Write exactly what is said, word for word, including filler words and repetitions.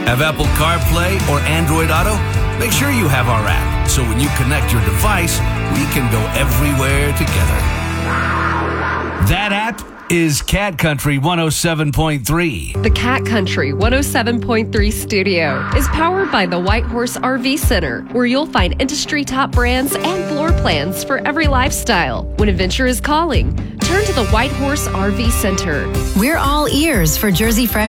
Have Apple CarPlay or Android Auto? Make sure you have our app, so when you connect your device, we can go everywhere together. That app is Cat Country one oh seven point three. The Cat Country one oh seven point three studio is powered by the White Horse R V Center, where you'll find industry top brands and floor plans for every lifestyle. When adventure is calling, turn to the White Horse R V Center. We're all ears for Jersey Fresh